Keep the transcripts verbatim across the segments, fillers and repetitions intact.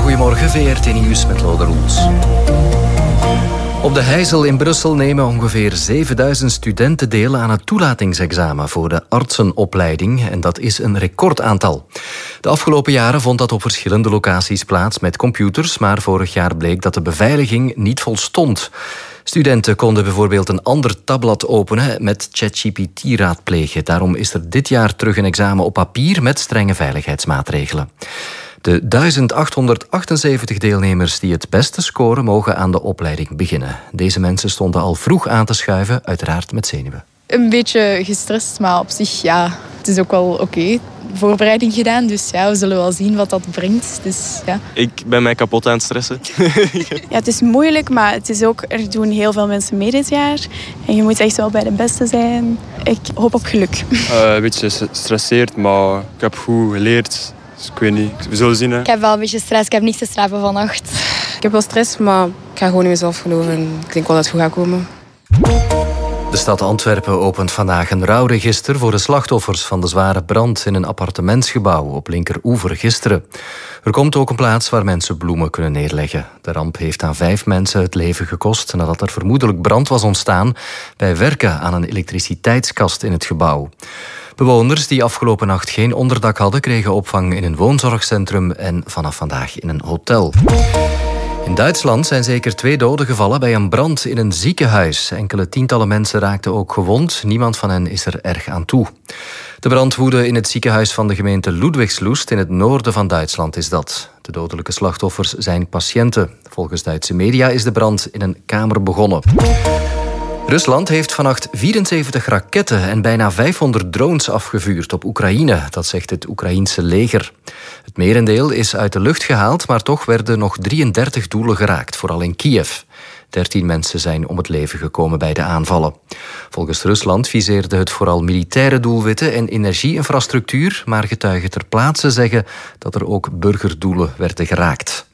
goedemorgen, V R T Nieuws met Lode Roels. Op de Heijzel in Brussel nemen ongeveer zevenduizend studenten deel aan het toelatingsexamen voor de artsenopleiding. En dat is een recordaantal. De afgelopen jaren vond dat op verschillende locaties plaats met computers, maar vorig jaar bleek dat de beveiliging niet volstond. Studenten konden bijvoorbeeld een ander tabblad openen met ChatGPT raadplegen. Daarom is er dit jaar terug een examen op papier met strenge veiligheidsmaatregelen. De duizend achthonderdachtenzeventig deelnemers die het beste scoren mogen aan de opleiding beginnen. Deze mensen stonden al vroeg aan te schuiven, uiteraard met zenuwen. Een beetje gestrest, maar op zich, ja, het is ook wel oké. Okay. Voorbereiding gedaan, dus ja, we zullen wel zien wat dat brengt. Dus, ja. Ik ben mij kapot aan het stressen. Ja, het is moeilijk, maar het is ook, er doen heel veel mensen mee dit jaar. En je moet echt wel bij de beste zijn. Ik hoop op geluk. Uh, een beetje gestresseerd, maar ik heb goed geleerd. Dus ik weet niet, we zullen zien. Hè. Ik heb wel een beetje stress, ik heb niets te slapen vannacht. Ik heb wel stress, maar ik ga gewoon in mezelf geloven. En ik denk wel dat het goed gaat komen. De stad Antwerpen opent vandaag een rouwregister voor de slachtoffers van de zware brand in een appartementsgebouw op Linkeroever gisteren. Er komt ook een plaats waar mensen bloemen kunnen neerleggen. De ramp heeft aan vijf mensen het leven gekost nadat er vermoedelijk brand was ontstaan bij werken aan een elektriciteitskast in het gebouw. Bewoners die afgelopen nacht geen onderdak hadden, kregen opvang in een woonzorgcentrum en vanaf vandaag in een hotel. In Duitsland zijn zeker twee doden gevallen bij een brand in een ziekenhuis. Enkele tientallen mensen raakten ook gewond. Niemand van hen is er erg aan toe. De brand woedde in het ziekenhuis van de gemeente Ludwigslust. In het noorden van Duitsland is dat. De dodelijke slachtoffers zijn patiënten. Volgens Duitse media is de brand in een kamer begonnen. Rusland heeft vannacht vierenzeventig raketten en bijna vijfhonderd drones afgevuurd op Oekraïne. Dat zegt het Oekraïense leger. Het merendeel is uit de lucht gehaald, maar toch werden nog drieëndertig doelen geraakt, vooral in Kiev. Dertien mensen zijn om het leven gekomen bij de aanvallen. Volgens Rusland viseerde het vooral militaire doelwitten en energieinfrastructuur, maar getuigen ter plaatse zeggen dat er ook burgerdoelen werden geraakt.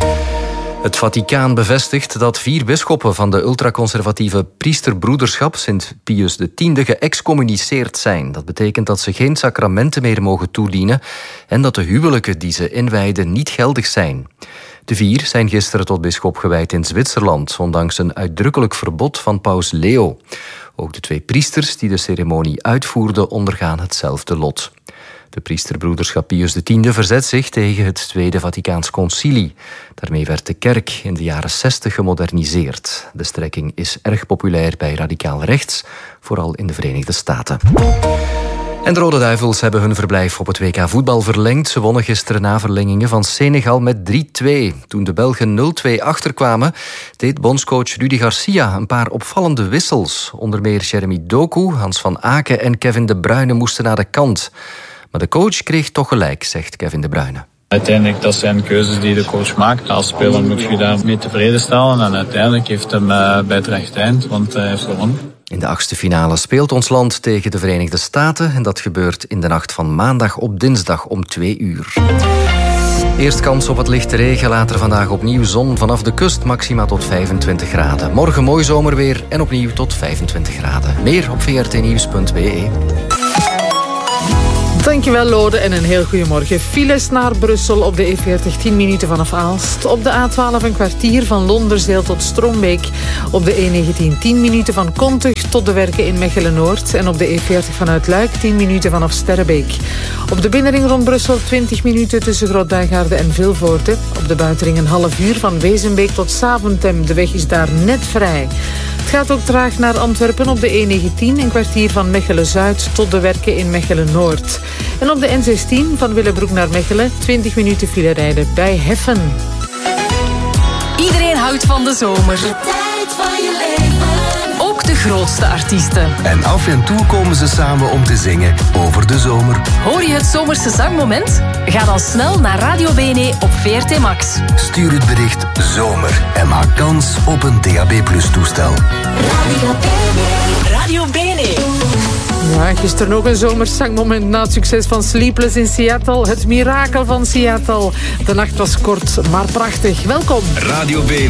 Het Vaticaan bevestigt dat vier bisschoppen van de ultraconservatieve priesterbroederschap Sint Pius X geëxcommuniceerd zijn. Dat betekent dat ze geen sacramenten meer mogen toedienen en dat de huwelijken die ze inwijden niet geldig zijn. De vier zijn gisteren tot bisschop gewijd in Zwitserland, ondanks een uitdrukkelijk verbod van paus Leo. Ook de twee priesters die de ceremonie uitvoerden ondergaan hetzelfde lot. De priesterbroederschap Pius X verzet zich tegen het Tweede Vaticaans Concilie. Daarmee werd de kerk in de jaren zestig gemoderniseerd. De strekking is erg populair bij radicaal rechts, vooral in de Verenigde Staten. En de Rode Duivels hebben hun verblijf op het W K voetbal verlengd. Ze wonnen gisteren na verlengingen van Senegal met drie twee. Toen de Belgen nul twee achterkwamen, deed bondscoach Rudi Garcia een paar opvallende wissels. Onder meer Jeremy Doku, Hans van Aken en Kevin De Bruyne moesten naar de kant. Maar de coach kreeg toch gelijk, zegt Kevin De Bruyne. Uiteindelijk, dat zijn keuzes die de coach maakt. Als speler moet je daarmee tevreden stellen. En uiteindelijk heeft hem uh, bij het rechte eind, want hij heeft gewonnen. In de achtste finale speelt ons land tegen de Verenigde Staten. En dat gebeurt in de nacht van maandag op dinsdag om twee uur. Eerst kans op wat lichte regen, later vandaag opnieuw zon vanaf de kust, maxima tot vijfentwintig graden. Morgen mooi zomerweer en opnieuw tot vijfentwintig graden. Meer op v r t nieuws punt b e. Dankjewel Lode en een heel goedemorgen. Files naar Brussel op de E veertig, tien minuten vanaf Aalst. Op de A twaalf een kwartier van Londerzeel tot Strombeek. Op de E negentien, tien minuten van Kontug tot de werken in Mechelen-Noord. En op de E veertig vanuit Luik, tien minuten vanaf Sterrebeek. Op de binnenring rond Brussel, twintig minuten tussen Grootduigaarde en Vilvoorde. Op de buitenring een half uur van Wezenbeek tot Saventem. De weg is daar net vrij. Het gaat ook traag naar Antwerpen op de E negentien, een kwartier van Mechelen-Zuid tot de werken in Mechelen-Noord. En op de N zestien van Willebroek naar Mechelen, twintig minuten file rijden bij Heffen. Iedereen houdt van de zomer. De tijd van je leven. Ook de grootste artiesten. En af en toe komen ze samen om te zingen over de zomer. Hoor je het zomerse zangmoment? Ga dan snel naar Radio B N E op V R T Max. Stuur het bericht zomer en maak kans op een D A B plus toestel. Radio B N E. Radio B N E. Ja, gisteren nog een zomerzangmoment na het succes van Sleepless in Seattle. Het mirakel van Seattle. De nacht was kort, maar prachtig. Welkom. Radio B N E.